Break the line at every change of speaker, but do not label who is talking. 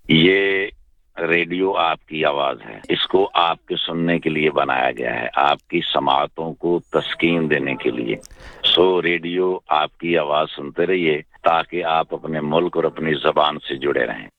ये रेडियो आपकी आवाज है, इसको आपके सुनने के लिए बनाया गया है, आपकी समातों को तस्कीन देने के लिए। सो रेडियो आपकी आवाज सुनते रहिए ताकि आप अपने मुल्क और अपनी जबान से जुड़े रहें।